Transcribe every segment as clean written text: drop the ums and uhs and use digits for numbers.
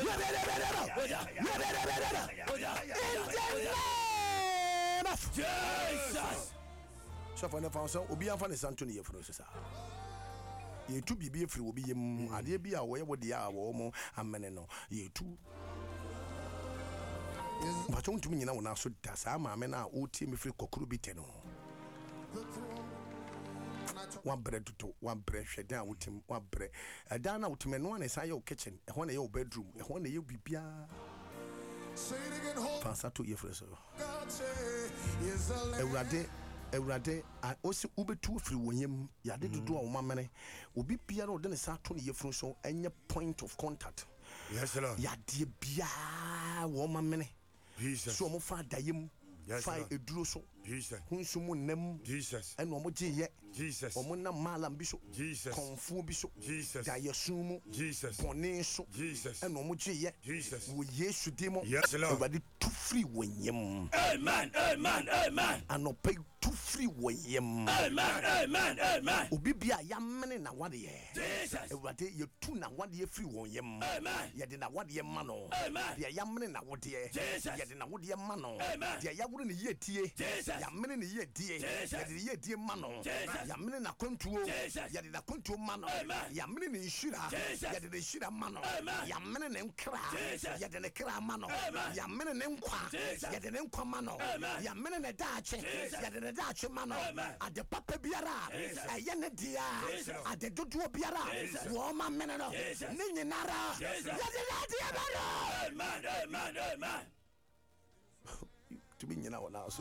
Jesus. So for the fountain, Obi and Fanny Santoni for us. Ye to be free will be ade bi a wo ye wo de a wo mo amene no ye tu but don't mean na so da sa ma me na o tie me free kokuru bi te no one bread to one bread shedan wotim one bread dan na wotim no na say your kitchen e ho na your bedroom e ho na your bibia fansa to ye free so Ewrade osi ubetu free wonyem yade dodo a wo mamene obi bia na ode ne sa to ne yefru so enye point of contact. Yes Lord. Yade bia wo mamene Jesus. So mo fa dayem fa eduro so Jesus. Hunsumu nem Jesus. Eno mo giye Jesus. Omo na malam bi so Jesus. Konfu bi so Jesus. Dayesumu Jesus. Bone so Jesus. Eno mo giye Jesus. Wo Yesu demo. Yes Lord. Ewrade tu free wonyem. Amen. Amen. Amen. Anope tu free wonyem. Amen. Amen. Amen. Obi bia ya mene na wade ye. Jesus. Ewrade ye tu na wade ye free wonyem. Amen. Ye de na wade ye ma no. Amen. Ye ya mene na wade ye. Jesus. Ye de na wade ye ma no. Amen. Ye ya wure ne ye tie. Jesus. Ya mene ne ye die. Jesus. Ye de ye die ma no. Jesus. Ya mene na kwantuo. Jesus. Ye de na kwantuo ma no. Amen. Ya mene ne nshira. Jesus. Ye de ne nshira ma no. Amen. Ya mene ne nkra. Jesus. Ye de ne kra ma no. Amen. Ya mene ne nkwa. Jesus. Ye de ne nkwa ma no. Amen. Ya mene ne daache. Jesus. Ye de ne daache ma no. Amen. Ade papa biara. Jesus. Eye ne dia. Jesus. Ade dodo biara. Jesus. Wo ma mene no. Jesus. Ne nyinara. Jesus. Ye de na dia ba no. Amen. Amen. Amen. To be nyina wona so.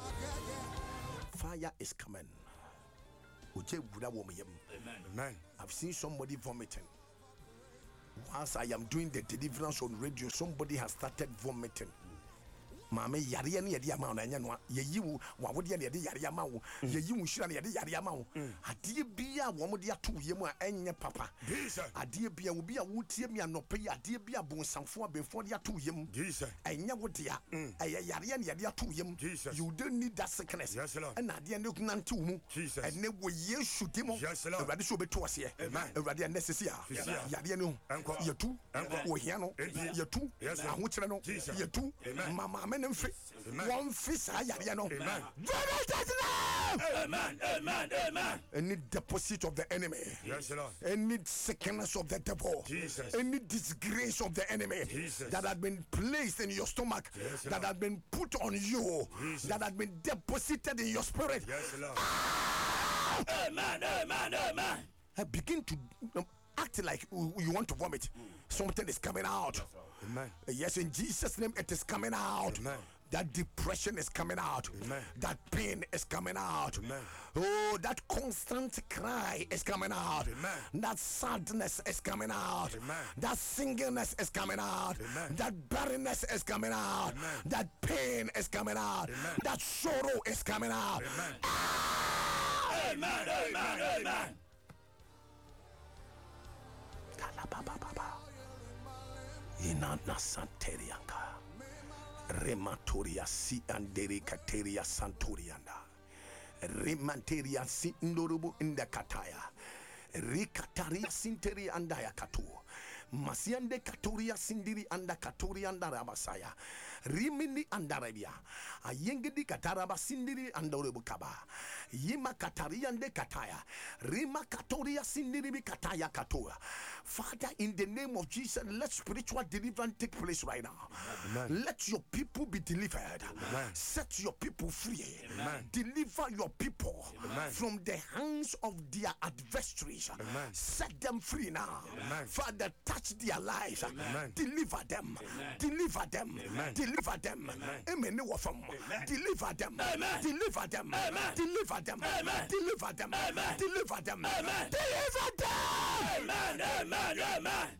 Fire is coming. Oje gura wo meyem. Amen. I've seen somebody vomiting. Once I am doing the deliverance on radio, somebody has started vomiting. Mama yare ne yade ama na nya no yeyi wo wa wo de ne yade yare ama wo yeyi wo hira ne yade yare ama wo ade bia wo mo de ato yem a enye papa Jesus. ade bia wo bia wo tie mi anope ade bia bonsamfo abefo de ato yem Jesus. enye wo de a yare ne yade ato yem. Jesus. You don't need that sickness. Yes, Lord. And ade ne kunante wo mu Jesus. ene wo Yesu dimo. Yes, Lord. Ewrade so beto ase Amen. ewrade anesesi a yare ne Enko. yetu wo hia no yetu Yes, Lord. aho kire no Jesus. yetu Amen. mama me ne mfe Amen. one fish yare no. Amen. Amen. Amen. Amen. Any deposit of the enemy. Yes, Lord. Any sickness of the devil. Jesus. Any disgrace of the enemy. Jesus. That had been placed in your stomach. Yes, that Lord. had been put on you. Jesus. That had been deposited in your spirit. Yes, Lord. Amen. Amen. Amen. Begin to act like you want to vomit. Something is coming out. Amen. Yes, in Jesus' name, it is coming out. Amen. That depression is coming out. Amen. That pain is coming out. Amen. Oh, that constant cry is coming out. Amen. That sadness is coming out. Amen. That singleness is coming out. Amen. That barrenness is coming out. Amen. That pain is coming out. Amen. That sorrow is coming out. Amen. Amen. Amen. Amen. Inana santerianga rematoria si andere kateria santorianda remanteria si ndorubu inda kataya rikataria sinteri andaya katu masiande katoria sindiri anda katoria andara basaya rimini andarabia ayengedi kataraba sindiri andorubu kaba yima kataria ande kataya rima katoria sindiri bi kataya katoa. Father, in the name of Jesus, let spiritual deliverance take place right now. Amen. Let your people be delivered. Amen. Set your people free. Amen. Deliver your people Amen. from the hands of their adversaries. Amen. Set them free now. Amen. Father, touch their lives. Amen. Deliver them. Amen. Deliver them. Amen. Deliver them. Amen. Amen. Deliver them. Amen. Deliver them. Amen. Deliver them. Amen. Deliver them. Amen. Deliver them. Amen. Deliver them. Amen. Amen. Amen.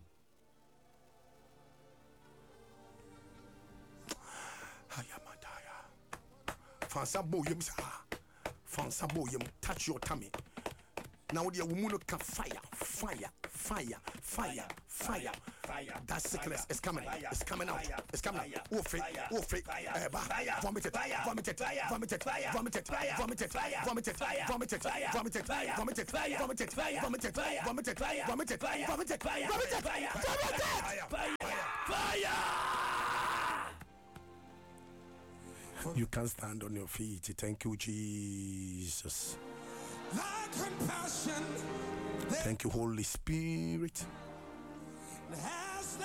Hayamataya. Fansa boyem sa. Fansa boyem. Touch your tummy. Now the woman can fire. That sickness is coming. It's coming out. It's coming. Vomit it. Vomit it. Vomit it. Vomit it. Vomit it. Vomit it. Vomit it. Vomit it. Vomit it. Vomit it. Vomit it. Vomit it. Vomit it. Vomit it. Vomit it. Vomit it. Vomit it. Vomit it. Fire. You can stand on your feet. Thank you, Jesus. Thy compassion Thank you, Holy Spirit. has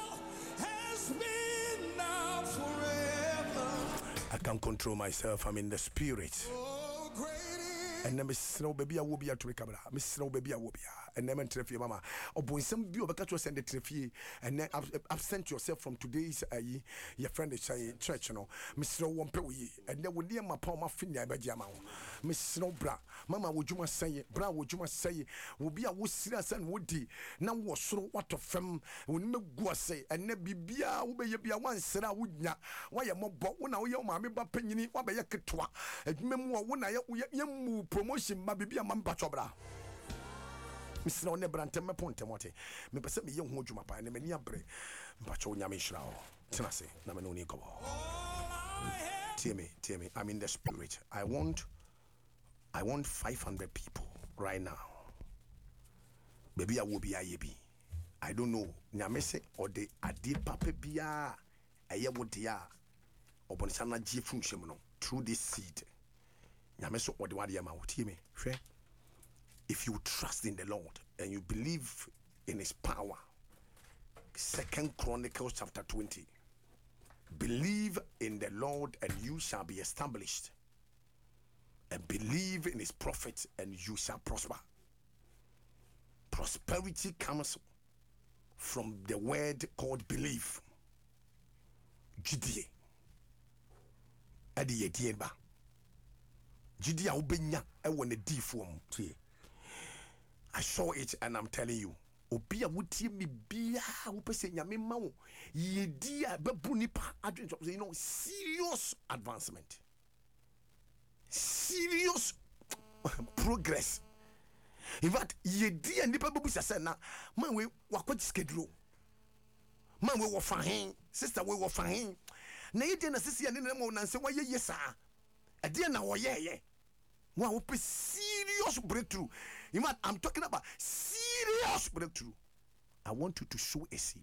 been now forever. I can't control myself. I'm in the spirit. Oh, great is And then Miss Snow baby, I will be at Ricabra. Miss Snow baby, I will be. And then Treffy, Mama. Or boy, some view of a catch was sent the Treffy. And then absent yourself from today's your friend is saying church, you know. Miss Snow won't pay. And then would dear my palm of finger by Jamao. Miss Snow Bra. Mama, would you must say, Bra, would you must say, will be a wood serious and woody. Now was so what of them will not go say, and then be beer, will be a one Sarah would not. Why am I bought when I your mammy Bappini, what by a catwa? And memoir when I young promotion, my baby, a man patobra. Miss No never and tell me point, Mote. Me perceive me young Hojuma by the many abre, Pacho Yamishra. Tenase, Namanoni Kobo. Timmy, I'm in the spirit. I want 500 people right now. Baby, I will be a yebi. I don't know. Nyamese or the Adi Papa Bia, a year would dia, or Bonsana G function through this seed. Nyameso or the Wadiama, Timmy, fair. If you trust in the Lord and you believe in his power, 2 Chronicles chapter 20, believe in the Lord and you shall be established, and believe in his prophets and you shall prosper. Prosperity comes from the word called belief. Jidie adi yedie ba jidie a wobenya e won di form tie. I saw it and I'm telling you, obi a wotie me bia wo pese nyame ma wo yedi a bebu nipa adwen, you know, serious advancement, serious progress. In fact, yedi a nipa bebu sase na man we wakwaji schedule, man we wo fahin, sister we wo fahin na yedi na sisi ya nene mo na nse wa ye yesa ade na wo ye one will be serious breakthrough. In fact, I'm talking about serious breakthrough. I want you to sow a seed.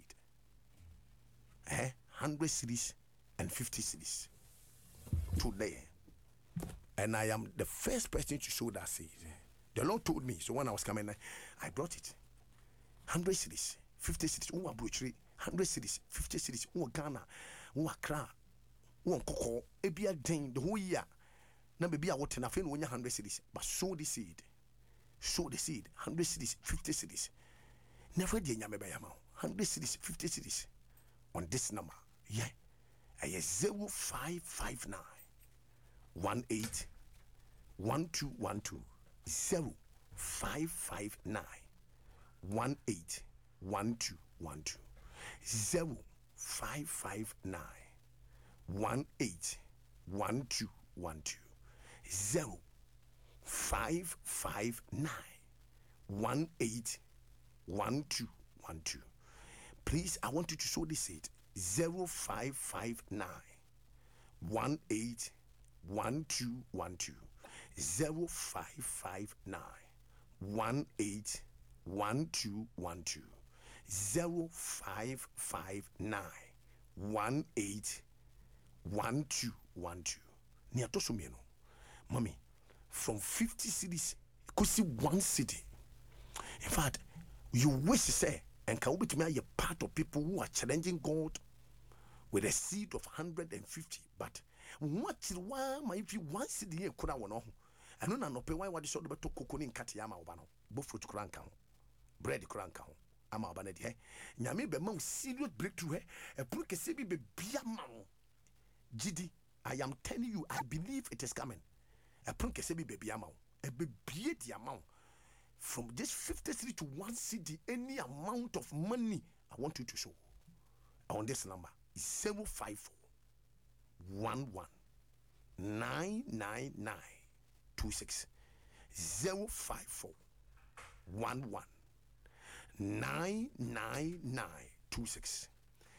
100 cities and 50 cities today. And I am the first person to sow that seed. The Lord told me, so when I was coming, I brought it. 100 cities, 50 cities, 100 cities, 50 cities, Ghana, Accra, Koko, Ebia Dane, the whole year. Now maybe I want to 100 cities, but sow the seed. Sow the seed. 100 cities, 50 cities. Never did you 100 cities, 50 cities on this number. Yeah. I 0559 18 1212 0559 18 1212 0559 18 1212 0559 18 1212. Please, I want you to show this seed. 0559 18 1212 0559 18 1212 0559 18 1212. Niatosumeno. Mommy, from 50 cities, you could see one city. In fact, you wish to say, and can we be a part of people who are challenging God with a seed of 150? But what is one, if you one city here, could I want to? I don't know why what is all about cocoa in Katiama Obano, both fruit crank, bread crank, Ama Banadi, Yami be mount serious breakthrough, a book a sebi be biamao. Gidi, I am telling you, I believe it is coming. A punk a sebi baby amount, a baby the amount. From this 53 to 1 city, any amount of money I want you to show on this number is 754 11 999 26 054 11 999 26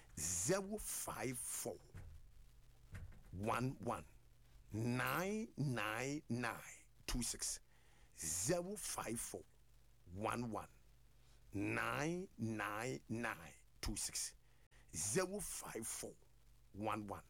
054 11 999 26 054 11 999 26 054 11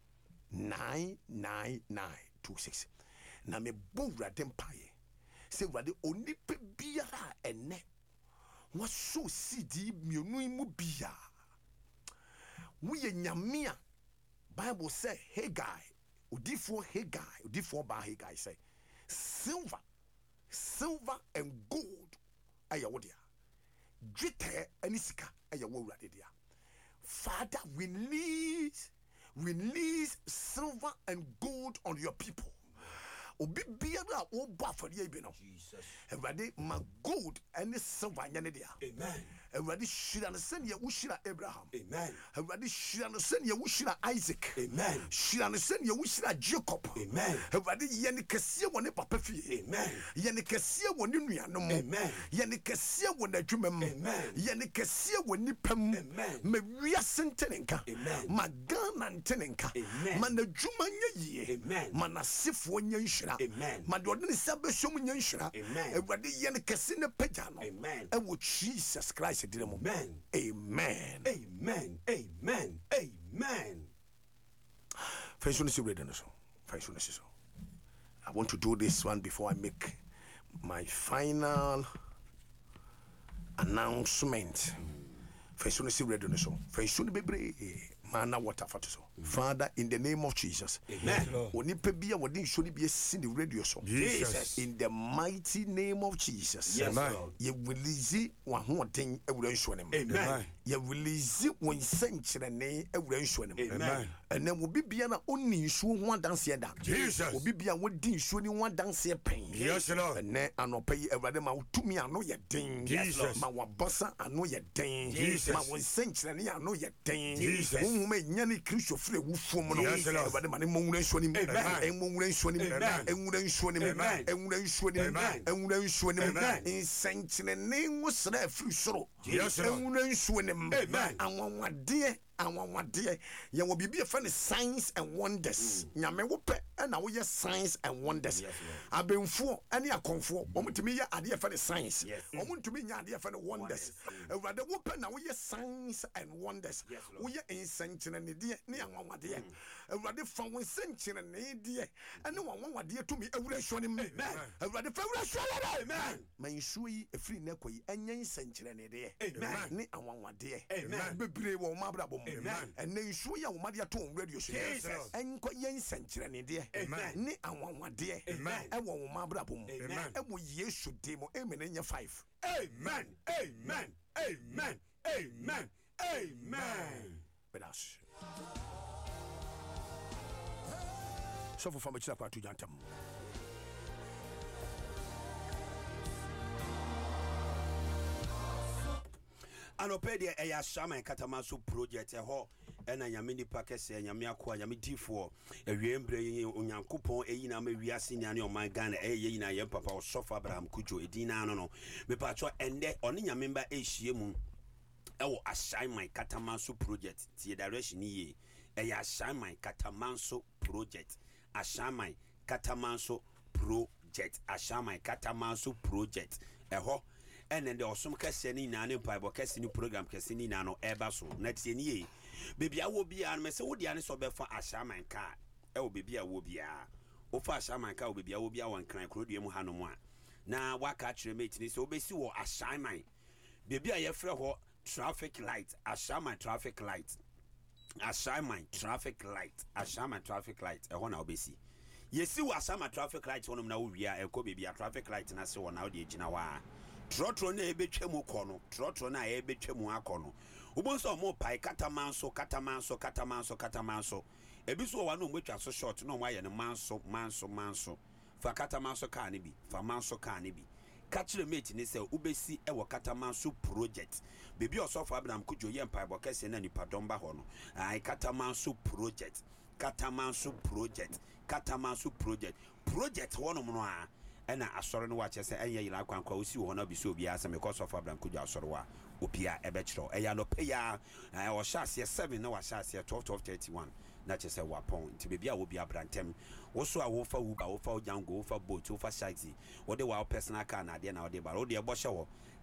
99926. Na me bo Awurade mpaye. Say Awurade onipa biara ene waso sidi mienu mu bia. We nyame a Bible say Haggai, odifo ba Haggai say silver and gold aya wodia. Dwetɛ ani sika aya wo Awurade dia. Father, release silver and gold on your people. Obi biara o ba afɔre bi no. Jesus. Awurade ma gold and silver nyane dia. Amen. Awurade hyira no sɛnea wo hyira Abraham. Amen. Awurade hyira no sɛnea wo hyira Isaac. Amen. Hyira no sɛnea wo hyira Jacob. Amen. Awurade yɛ ne kɛseɛ wɔ ne papa fie. Amen. Yɛ ne kɛseɛ wɔ ne nuanom. Amen. Yɛ ne kɛseɛ wɔ n'adwuma mu. Amen. Yɛ ne kɛseɛ wɔ nipa mu. Amen. Ma wiase ntene nka. Amen. Ma Ghana ntene nka. Amen. Ma n'adwuma nyɛ yie. Amen. Ma n'asefoɔ nyɛ nhyira. Amen. Ma deɛ ɔde ne nsa bɛhyɛ mu nyɛ nhyira. Amen. Awurade yɛ ne kɛse ne pagya no. Amen. Ɛwɔ Jesus Christ din mu. Amen. Amen. Amen. Amen. Amen. I want to do this one before I make my final announcement. Mana water for so. Father, in the name of Jesus. Amen. Onipa bia wodi nshoni bia sini radio so. Jesus. In the mighty name of Jesus. Yes, Amen. Lord. Ye release wa hoden ewura nshoni. Amen. Ye release won senkyerene ewura nshoni. Amen. And then obi bia na onni nsuo ho adanse da. Jesus. Obi bia wodi nsuo ni ho adanse pen. Yes, Lord. And then anopa yi ewurade ma wotumi ano ye den. Jesus. Ma wabosa ano ye den. Jesus. Ma won senkyerene ano ye den. Jesus. Nyani Kristo fre wu fom no Awurade ma ne monwura nsuo nim enwura nsuo nim enwura nsuo nim enwura nsuo nim enwura nsuo nim nsenkyene wo sra afiri soro enwura nsuo nim anwanwade ye wo bibia fa ne signs and wonders nyame wo pe na wo ye signs and wonders abenfuo ane akonfuo omutumi ye ade fa ne signs omutumi nya ade fa ne wonders Awurade wo pe na wo ye signs and wonders wo ye nsenkyene ne de ne anwanwade Awurade fa wo nsenkyene ne de ane wanwanwade tumi awura nsuo nim Awurade fa awura nsuo amen man nsuo yi efiri na koyi anya nsenkyene ne de ne anwanwade bebre wo mabra bom and then show ya womadia to radio so enko yen senkyerene de ne anwanwade e wo mabra bom e wo Yesu demo amen nya 5 amen amen amen amen amen bedas so for family kwa to jantam Anopedia eya shama katamaso project eho ena nyame nipa kese nyame akoa nyame difo ewiembre onyankopon eyina ma wiase nyane oman Ghana eyina ye papa osofa Abraham Kujo edina no me pacho ende oni nyame mba ehie mu ewo ashaiman katamaso project tie direction ye eya ashaiman katamaso project ashaiman katamaso project ashaiman katamaso project eho and then the awesome Cassini Nano Pipe Cassini program Cassini Nano Ebaso, next year. Baby, I will be an Messa Wodian so for a shaman car. El baby, I will be a Ofa shaman car will be a Wobia one crank Rodium Hanoma. Now, what catch your mate is obviously or a shaman. Baby, I have traffic light, a shaman traffic light, a shaman traffic light, a shaman traffic light, a one obviously. Yes, see what some traffic lights on them now. We are a could be a traffic light and I saw now the Jinawa. Trotro na ebetwemu kono trotro na ebetwemu akono ubonso mo pai katamanso ebiso wa no mwetwa so short no mwa ye ne manso fa katamanso ka ne bi fa manso ka ne bi ka kire mate ni se ubesi ewo katamanso project bebi osofo Abraham Kujo ye mpai bo kese na nipa domba ho no ai katamanso project project wono no a ena asoro no wache se enye yila kwankwa osi wo na biso obi asa because of Abraham Kujo asoro wa opia ebechro eya no peya o shase 7 na wa shase 12:31 na che se wapon ti bebia wo bia brantem wo so a wo fa uba wo fa jango wo fa boat wo fa shaxi wo de wa personal car na de na wo de ba wo de ebo hye wo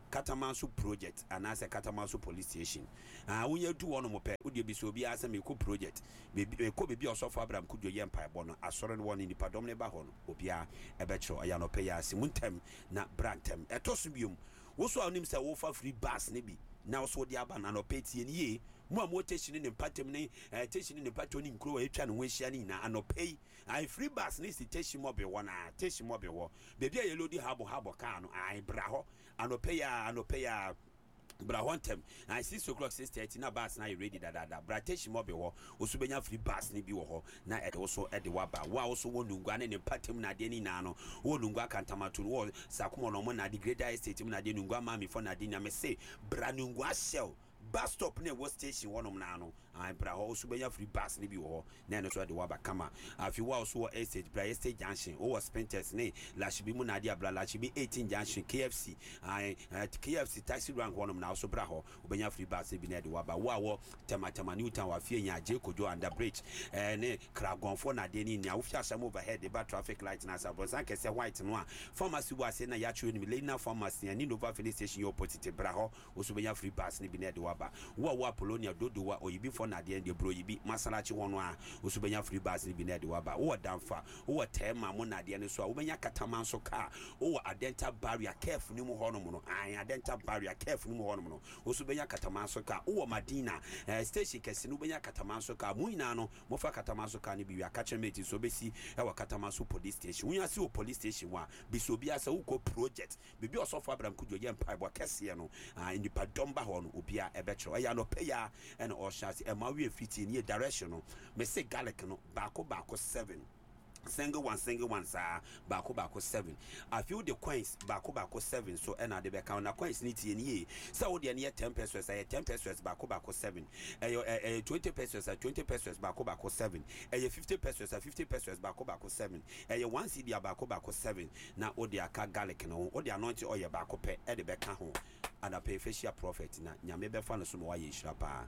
Katamanso project and as a Katamanso police station. When you do one more pay, would you be so be as a Miko project? Maybe could be also for Abraham could you empire bono, a certain one in the Padomne Bahon, Obia, a betro, a yano paya, Simuntem, not Brantem, a tosubium. Also, our names are offer free bass, maybe. Now, so the Aban and Opeti and ye, more station in the pattern, station in the pattern in Crow, and Wishanina, and Opay. I free bass needs to take him up one, take him up a war. Baby, I load the harbor cano, I braho, and Opaya. But I want them. I 6 o'clock 6:30 na bus na ready da. Bratesh mo be ho. Osubenya free bus ni bi wo ho. Na also at the waba. Wa also wonungwa ne patem na de ni na no. Wonungwa kantamatu wo sakumo no mo na the greater estate na de nungwa mami for na de na me say branungwa shell. Bus stop near what station one nano. I bra also be free bus ni bi wo na no so de waba kama. Afi wa also estate bra estate junction. O was spenters ne la shibi mu na dia bra la shibi 18 junction KFC. I KFC taxi rank one na also bra ho. Obenya free bus bi na de waba. Wa tema new town wa fie nya je kojo under bridge. Ne kragonfo na de ni nya wo fia sam overhead the traffic light na sa bro san kese white no a. Pharmacy wa se na ya chwe ni Lena pharmacy ni Nova filling station yo opposite bra ho. Also benya free bus ni bi na de waba. Wa Polonia dodo wa oyibi for na de bro yibi masalachi wono a osubenya free bus ni bi na de waba wo damfa wo tema mo na de ne so a wo benya katamanso car wo adenta barrier careful ni mo hono mo no adenta barrier careful ni mo hono mo no osubenya katamanso car wo Madina station kese no benya katamanso car mu ina no mo fa katamanso car ni bi aka chemeti so besi e wa katamanso police station wo yasi wo police station wa bi so bi asa wo ko project bibi osofo Abraham Kudjo ye mpa bo kese no in the domba hono obia ebetro ya no paya and or shasi e ma we fiti ni direction no me say garlic no bako 7 single one sa bako 7 I feel the coins bako 7 so na de be count na coins ni tie ni so wo de ne 10 pesos 10 pesos bako 7 20 pesos 20 pesos bako 7 50 pesos 50 pesos bako 7 1 cedi bako 7 na wo de aka garlic no wo de anoint oil bako pe e de be ka ho and a pay facial profit na nyame be fa no so mo wa ye hira pa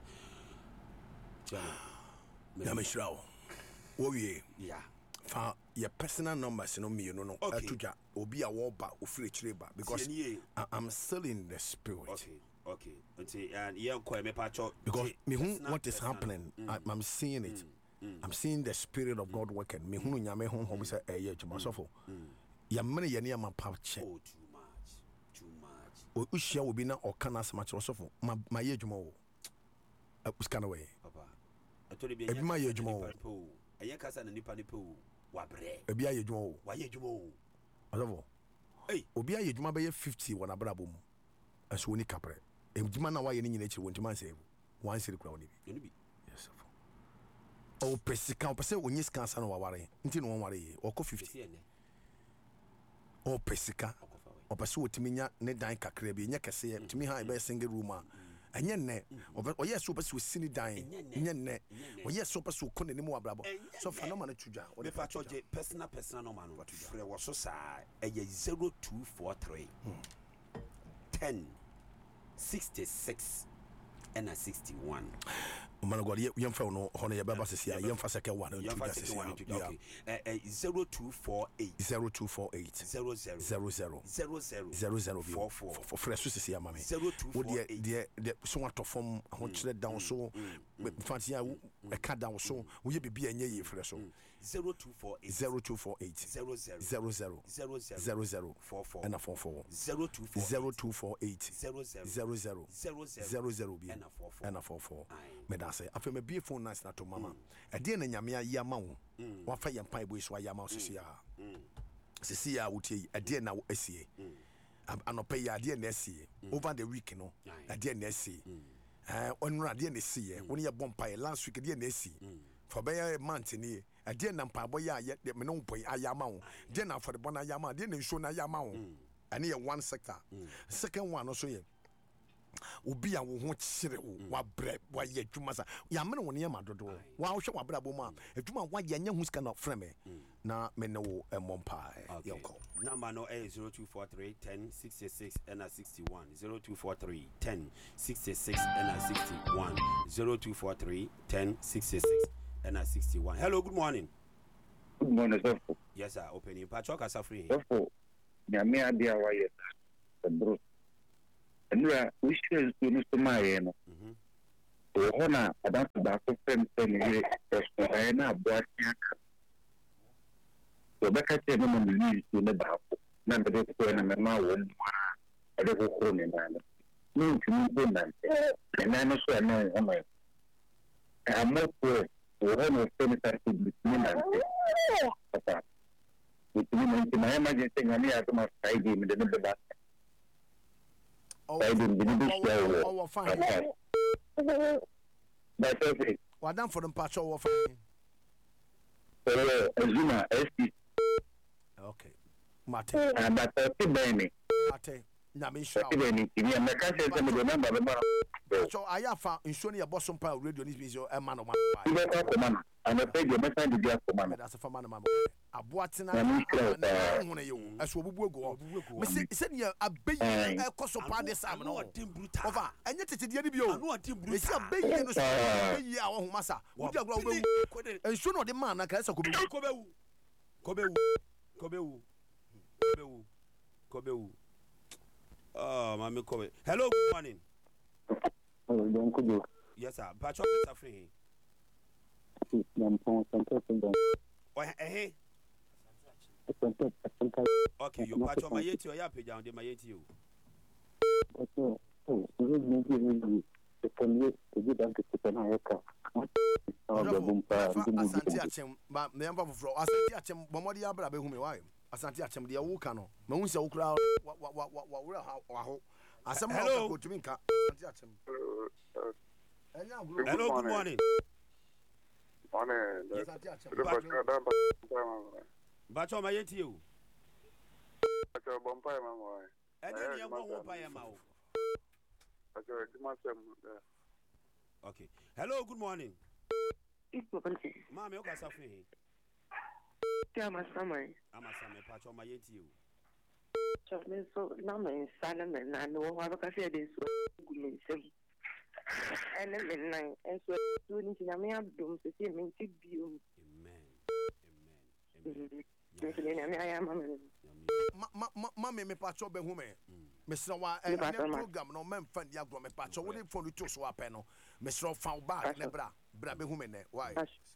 nyame hira wo wie yeah fa your personal numbers no me no atuja obi a wo ba ofire chireba because I'm still in the spirit. Okay and yeah ko me pa cho because me who what is happening I'm seeing it. I'm seeing the spirit of God working. Me who nyame honhom say eye adwumasofo ya mene ye ne ma pa che too much o ushia obi na okana sama chirosofo ma ye adwuma wo uskana we papa atoli bi ma ye adwuma wo eye kasa na nipa nipa wo wabre obi aye adwuma wo wa ye adwuma wo asofo obi aye adwuma be 50 wona brabo mu aso ni kapre adwuma na wa ye ni nyina chiri wontima nsɛ wan siri kura woni bi yes o pesika o pese onyi sika sa no waware nti no wonware ye o ko 50 o pesika o pese otimi nya ne dan kakra bi nya kese timi ha be single room a enye ne o yes so pese sini dan enye ne o yes so pese ko ne mu abrabo so fa no ma na tudwa o de fa choje personal no ma no wa tudwa frɛ wo so sa eye 0243 10 66 and 61 man God yem fa no hono ye baba sesi yem fa second one okay 0248 00 for fresh sesi mama me wo de so atofom ho kire down so fancy e ka down so wo ye bibia enye ye fresh so 0248 00 and 44 0248 00 and 44 medase afa me bie phone nice na to mama e de na nyame ya ma wo wa fa ye mpan boy so ya ma sisi ya wutie e de na asie anope ya de na asie over the week no e de na asie onura de na asie woni ye bompa last week de na asie for be month ni e de na mpa boy ya me no boy ayama wo de na for the bona ayama de na nso na ayama wo ani ye one sector second one also ye obi a wo ho kyere wo wa bre wa ye adwuma sa ya mene wo ne ma dodo wa hwe wa bra bo ma adwuma wa ye nya hu ska na frame na me ne wo emompa yonko number no 0243 10 66 and 61 0243 10 66 and 61 0243 10 66 and 61 hello good morning sir. Yes sir opening patroka safri sir nyame ade awaye the bro And we are wish to Mr. Mayan. Hona, I don't know about friends saying, Diana, Black. So back at the moment, we need to know about number of when I'm now one. I don't know who no to me, and I know so annoying. I'm not sure one of them is between my emergency, and I have to side him in the number that I didn't fine. That's okay. What done for them patch over fine? Azuma, ST. Okay. Mate. And that's a Benny. Mate. Namisha. So I have found in Sony a Boston Power Radio. This is your man of my. I'm a page of my friend to be a command. That's a for man of my. A boatin as we will go. Missy said you a big cost of part this time. Over. And yet it's the Edibio. It's a big year massa. Would you go and soon the man I can say Kobe. Oh, Mammy Kobe. Hello, good morning. Yes, sir. Patrick is free. Okay, you patch on my yeti or yappy down the my yeti. Asante achem de wuka no ma hunse wukra asem ha ko tumi nka asante achem. Hello, good morning. Morning. Asante achem Bacho ma yeti o. Bacho bompa ma mo. Eni ye mo pa ye ma o. Bacho dimasem. Okay. Hello, good morning. Mama o ka safi. I'm Sammy Pacho my yeti. So now my son and know what I said is good. And then and so doing in a mere doom to see me to be. Amen. Mammy, me Pacho be woman. Mr. Wa and program no man fan diagram Pacho wouldn't for you to swap panel. Mr. Found back, Nebra, Brabbe woman. Why?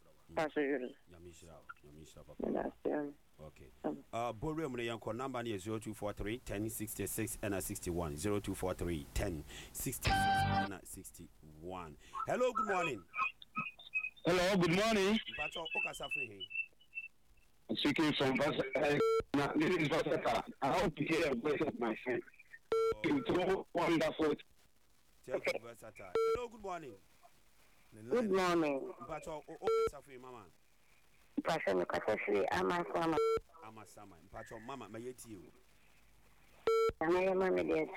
Okay. Borium Yanko number is 0243 1066 and 61 0243 1066 and 61. Hello, good morning. Hello, good morning. Pacho Okasafri. Speaking from this is Vasata. I hope to hear a voice of my friend. Wonderful. Hello, good morning. Good morning. Pacho Okasafri, Mama. Passion Cafe, Amasama. Amasama, Pacho Mama, my yeti. And I am a mediator.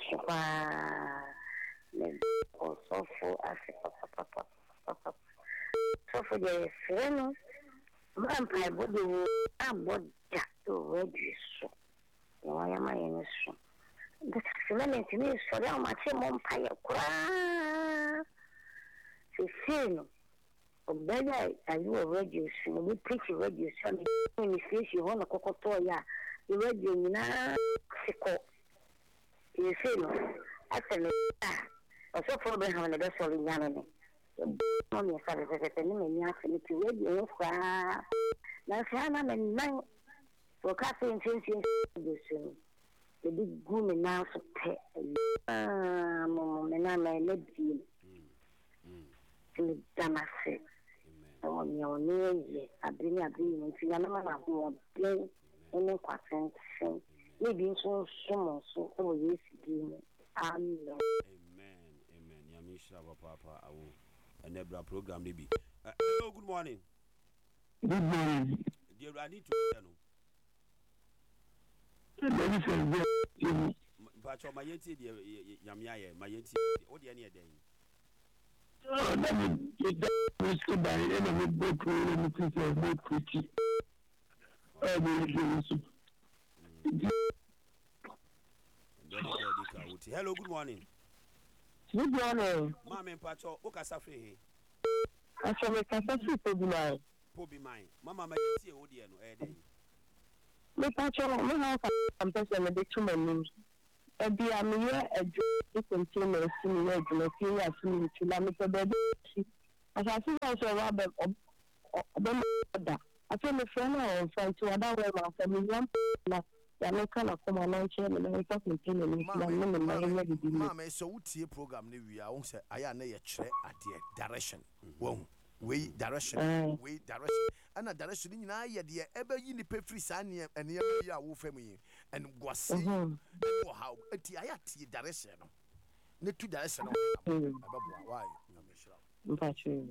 Also for Africa. So for the friend, vampire body, I'm what just to register. Why am I in a show? The cement to me is for them, my vampire cry. She Obey, are you a radio? We preach a radio. When you face you want a cocotoya, you radio now. You say no. Actually, I saw for them having a best of Yanni. Only a service at the name of the radio. Now, Sana and nine for cafe and changing the big goon and now for pet. And I'm a lady. Damase. Oh, your name, I bring a dream to Yanama who are playing any question. Maybe so soon, so oh, yes, amen. Amen. Yamisha, Papa, I will. And Nebra program, maybe. Hello, good morning. Good morning. Dear, I need to but my yeti, Yamia, my yeti, what the any day. Oh, that is good by the end of it, both pretty. Hello, good morning. Good morning. Mamma and Pacho, Okasafri. I shall make a sausage. Poby mine. Mamma, my tea, Odiano, Eddie. Me Pacho, me house, I'm person a bit too many. Ebi amiye edu container sini na edu fi ya sini tula mi to be si. Asasi na so wa be obe da. Afi me friend na on friend to other way ma family one na ya me kana kuma na nche me na ka container ni na me na me di di. Mama so utie program ne wi a won say aya na ye kire ade direction. Won we direction ana direction nyina ye de ebe yi ni pefri sa ne ene ye a wo fam yi en gwase wo how ati aya tie direction no ne tu direction no ababo why na me shira.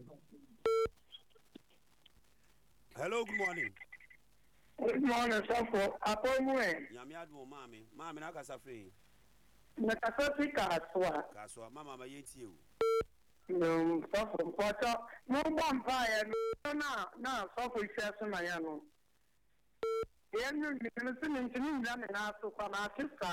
Hello, good morning. Good morning, Safo. Apomwe. Nyame adu mami. Mami na kasa free. Na kasati kaswa. Kaswa mama ma yenti o. No, Safo, mpata. No bomba ya na Safo ishasu na ya no. Yenu ni ntini na so kwa na sisa.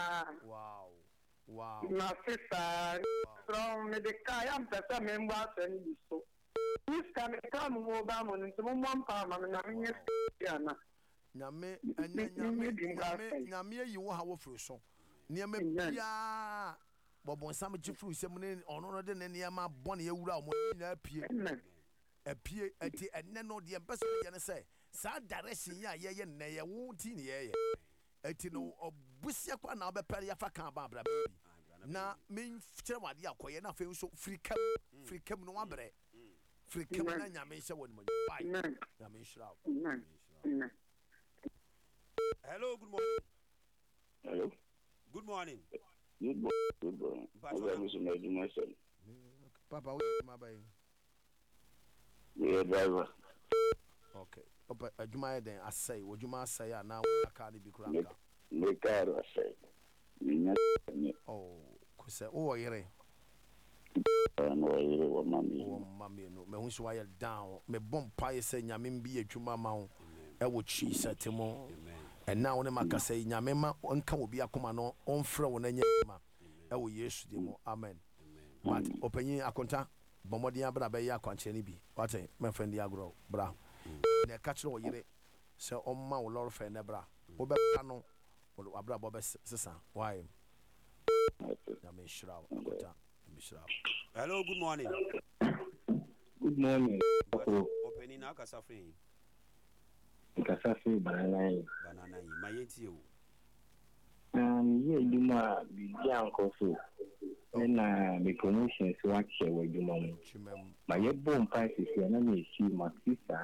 Wow. Na sisa. From medika ya mpesa memba sendi so. This can come over and someone palm and I'm Nyame yi wo ha wo furu so niam bia bobon sam gifuru sem ne ono no de ne niam bone ewura mo na apie ati enne no de mpese ye ne se sa direction ya ye ne ye wo ti ne ye ati no obusia kwa na obepere ya fa kan ba bra bi na men kire wade akoye na fe so frikam no wabre frikam na nyame hye woni mo bai nyame shira. Hello, good morning. Hello. Good morning. Good morning. Papa, my baby. We are driver. Okay. Papa, Juma then I say, what you must say now I can't be crank. Make car say. Oh, say, oh, you're no, mammy, no, me who's wired down, me bomb pie say, Yamin be a Juma mount, I she said to more. And now, when I say, Yamema, one can be a command on throw and yama. I will yes, amen. But opening a contact, Bomodia Brabaya Quancheni be, what a my friend Diagro, bra. In a catch all year, so on my Lord friend, bra. Obano, or Abra Bobes, Sissa, why? Yamin Shroud, hello, good morning. Good morning. Opening now, Casafri. Kasafi banana. My yenti o. Yeah, you ma be uncle so. And the promotions watch where you mom. My bone prices here, and I see my sister.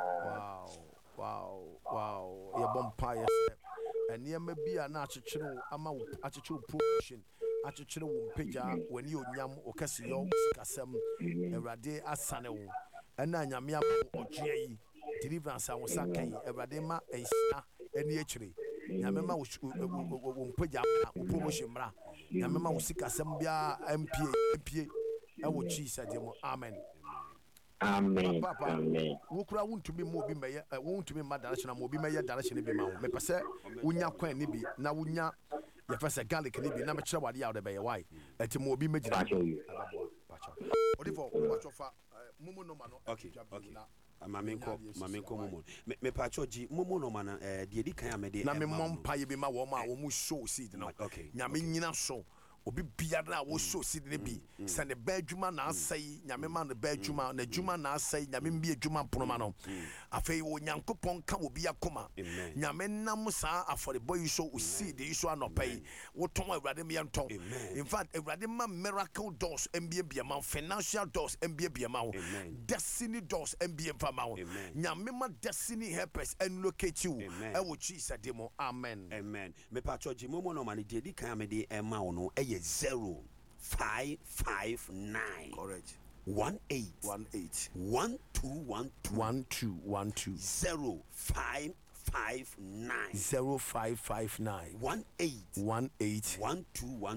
Wow. Your bomb pie, and near me be a natural amount attitude promotion. Attitude pija when you yam or Cassio, Cassam, a rade asano, and Nanyamia or J. Deliverance, I was saying, a radema, a star, and actually, Yamama was Pija, promotion bra. Yamama was sick as Sambia, MPA, I would cheese at him. Amen. Amen. Papa, who could I want to be more be mayor, I want to be my direction, and will be mayor direction. Be my me per se, Unya Quen Nibi, now Unya, your first a garlic Nibi, never sure what the other by a wife, at a more be major. Mumu no man, okay. Mamenko mumu me pacho ji mumu no mana de di kan amede na me mom paye bi ma wo ma wo mu show seed no nyame nyina so obi biara wo show seed ne bi se ne ba adwuma na asai nyame ma ne ba adwuma na adwuma na asai nyame mbi adwuma ponoma no afei wo nyankopon ka obi akoma nyame nam sa afore boy so seed yi so anopai wo ton awrade me nton in fact awrade ma miracle doors mbia ma financial doors mbia ma destiny doors mbia ma nyame ma destiny helpers and locate you e wo Jesus demo amen me pacho ji mumu no mani de di kan amede e ma wo no 0559 correct 18 1212 0559 0559 18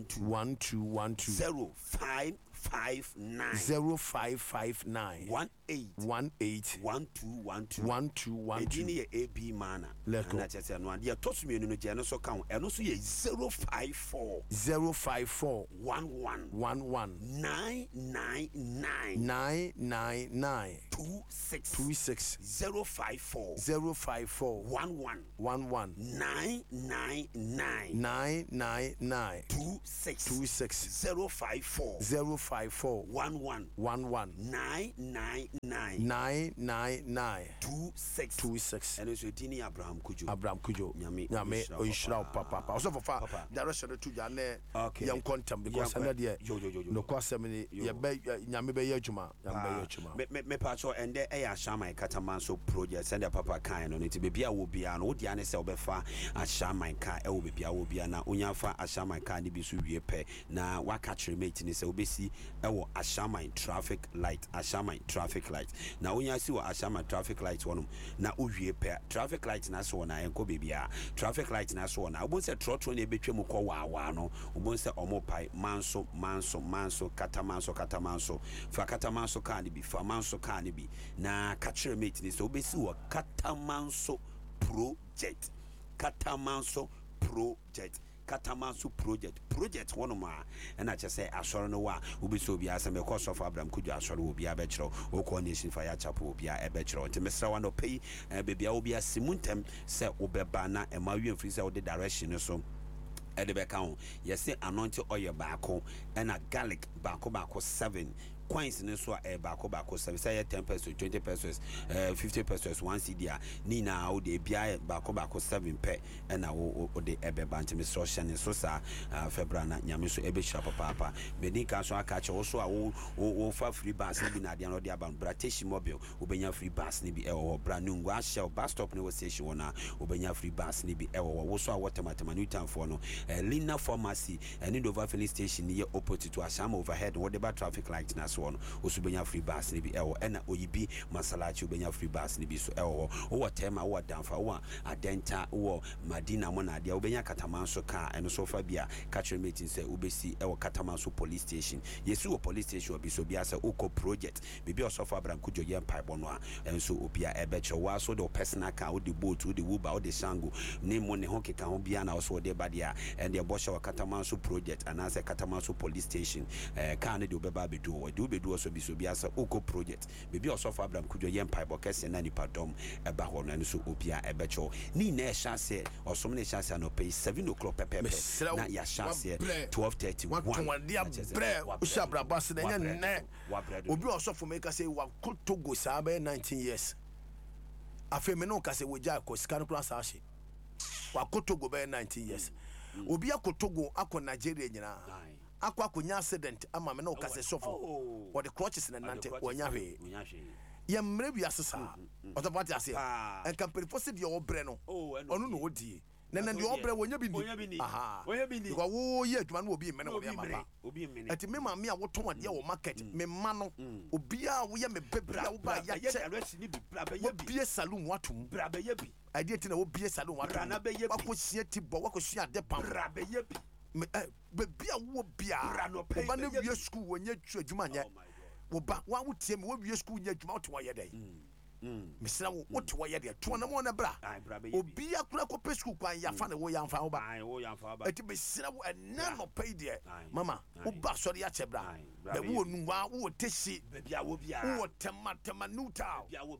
1212 0559 0559 18 18 1212 edini ye AB mana Let's go. na chese no ade to so mienu no je no so kan eno so ye 054 11 999 26 054 11 999 26 054 11 999 26 eno so edini Abraham Kujo nyame oyishra papa also for direction to jane yam content because na de no kwasem ni ye be nyame be yadwuma me pacho ende Ashaman Katamanso project send papa kan no nti bebia wo bia no wodia ne se obefa Ashaman ka e wo bebia wo bia na onyafa Ashaman ka ne bi so wie pe na waka tremate ni se obesi e wo Ashaman traffic light na onya si wo Ashaman traffic light wonum na owie pe traffic light na so na enko bebia traffic light na so na obon se trotro na ebetwem ko wa no obon se omopai manso katamanso fa katamanso ka ne bi fa manso ka ne bi na catcher mate ni so obesi wo Katamanso project one ma and I just say asoro no wa obi so bia se me course of Abraham Kujo asoro obi abechro o coordination fire chapel obi abechro nti mesra wa no pay bebia obi asimuntem se obeba na emawie mfiri se the direction so edebeka ho yesi anointing oil baako and a garlic baako 7 coins in so baako 7 say 10 pesos 20 pesos 50 pesos 1 cedi ni na o de bia baako 7 pe na o de ebeba ntime so hye so sa February na nyame so ebehira papa bedi ka so aka che wo so a wo fa free bus ni bi na de no de aban Bratish mobile obenya free bus ni bi ewo Branungu ahye bus stop ni wo station wona obenya free bus ni bi ewo wo so a watermatema Newton for no Lina pharmacy and Indova filling station near opposite to Ashama overhead what about traffic light na so on osubenya free bus ni bi ewo ena oyibi masalachi obenya free bus ni bi so ewo o tema o danfa o adenta o Madina mo na dia obenya Katamanso car eno so fa bia catch meeting say obesi ewo Katamanso police station yesu o police station obi so bia say oko project bibi osofa Abraham Kujo yem pipe no a enso obia ebeche wa so the personal car o the boat o the uber o the shango ni mo ne ho keka ho bia na so de badia and the Bosha Katamanso project and as a Katamanso police station car ne de obeba bedu o de obedu so bi so bia say oko project bibi osofa Abraham Kujo yem pipe kese na nipa dom eba ho no enso obia ebeche ni na chance osom ne chance no pay 7 o'clock pepe na ya chance 12:31 ushabra bas na nya obi osofu make say wa kotogo sabe 19 years afeme no ka say woja ko scan class ashi wa kotogo be 19 years obi akotogo akọ Nigeria nyina akọ accident ama me no ka say sofo what the crutches na nante wonya hwe ya mre bi asesa otopati ase en company force de obre no onu no odie nana de obre wonya bi aha ko wo ye aduma no obi mene wo ya mama ati me ma me a wo ton ade wo market me ma no obi a wo ye me bebra wo ba ya che wo bie saloon watum bra be ye bi ade ti na wo bie saloon watum wa ko sie ti bo wa ko sua de pam bra be ye bi be bia wo bia ba na wie school wonya twa aduma nya wo ba wa wo tie me wo wie school nya aduma wo to ye dai misra wo to wo ye dai to na mo na bra obi akura ko pe school kwan ya fa na wo ya mfa wo ba eti misra wo na no pay de mama wo ba sori ya che bra be wo nu wa wo teshi be bia wo bia wo tema nuta